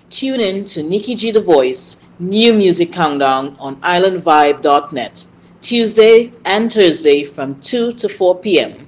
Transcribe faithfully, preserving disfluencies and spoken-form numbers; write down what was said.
Tune in to Nikki G The Voice New Music Countdown on island vibe dot net, Tuesday and Thursday from two to four p m